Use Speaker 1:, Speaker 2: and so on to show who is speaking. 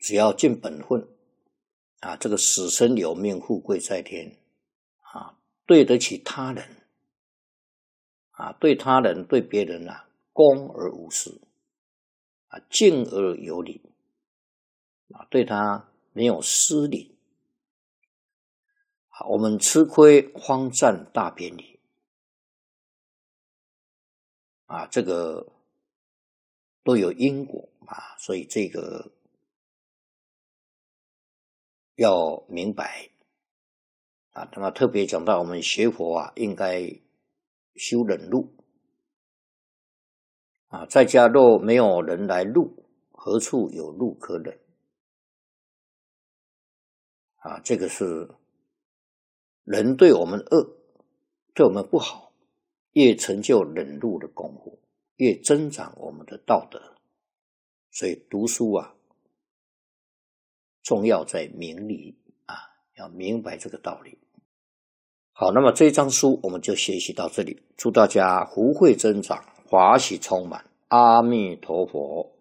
Speaker 1: 只要尽本分啊，这个死生有命，富贵在天啊，对得起他人啊，对他人对别人啊，恭而无私啊，敬而有礼啊，对他没有失礼。好，我们吃亏方占大便宜啊，这个都有因果啊，所以这个要明白啊。那么特别讲到我们学佛啊，应该修忍辱啊，在家若没有人来辱，何处有辱可忍啊？这个是人对我们恶，对我们不好，越成就忍辱的功夫，越增长我们的道德。所以读书啊，重要在明理啊，要明白这个道理。好，那么这一章书我们就学习到这里，祝大家福慧增长，法喜充满，阿弥陀佛。